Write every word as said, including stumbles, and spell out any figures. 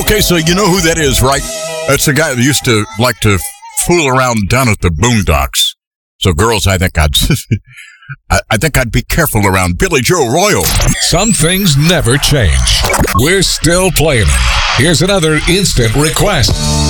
Okay, so you know who that is, right? That's the guy that used to like to fool around down at the Boondocks. So, girls, I think I'd, I, I think I'd be careful around Billy Joe Royal. Some things never change. We're still playing them. Here's another instant request.